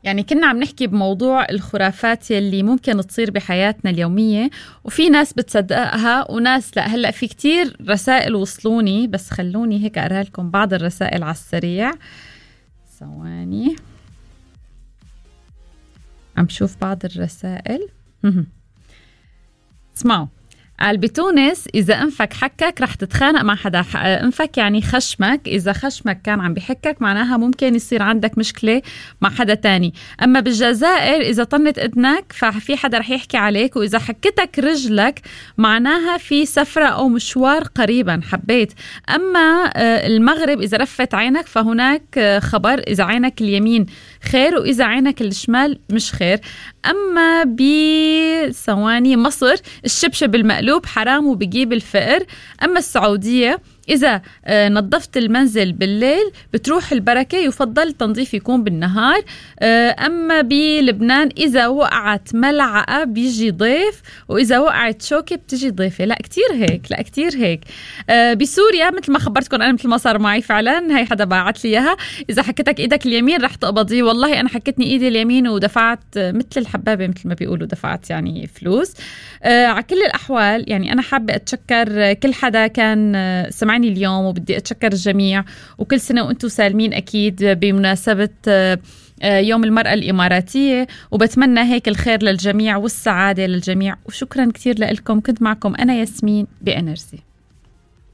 يعني كنا عم نحكي بموضوع الخرافات يلي ممكن تصير بحياتنا اليومية، وفي ناس بتصدقها وناس لا. هلأ في كتير رسائل وصلوني، بس خلوني هيك أقرأ لكم بعض الرسائل على السريع. ثواني عم شوف بعض الرسائل. اسمعوا، قال بتونس إذا أنفك حكك رح تتخانق مع حدا. أنفك يعني خشمك، إذا خشمك كان عم بحكك معناها ممكن يصير عندك مشكلة مع حدا تاني. أما بالجزائر إذا طنت إذنك ففي حدا رح يحكي عليك، وإذا حكتك رجلك معناها في سفرة أو مشوار قريبا حبيت. أما المغرب إذا رفت عينك فهناك خبر، إذا عينك اليمين خير وإذا عينك الشمال مش خير. أما بثواني مصر الشبشب المقلوب حرام وبجيب الفقر. أما السعودية إذا نظفت المنزل بالليل بتروح البركة، يفضل التنظيف يكون بالنهار. أما بلبنان إذا وقعت ملعقة بيجي ضيف، وإذا وقعت شوكة بتجي ضيفة. لا كتير هيك، لا كتير هيك. بسوريا مثل ما خبرتكم أنا، مثل ما صار معي فعلا، هاي حدا باعت لي إياها، إذا حكتك إيدك اليمين رح تقبضي. والله أنا حكتني إيدي اليمين ودفعت مثل الحبابة مثل ما بيقولوا، دفعت يعني فلوس. على كل الأحوال يعني أنا حابة أتشكر كل حدا كان سمعني اليوم، وبدي أتشكر الجميع، وكل سنة وأنتم سالمين أكيد بمناسبة يوم المرأة الإماراتية، وبتمنى هيك الخير للجميع والسعادة للجميع. وشكرا كتير لكم، كنت معكم أنا ياسمين بإنرجي.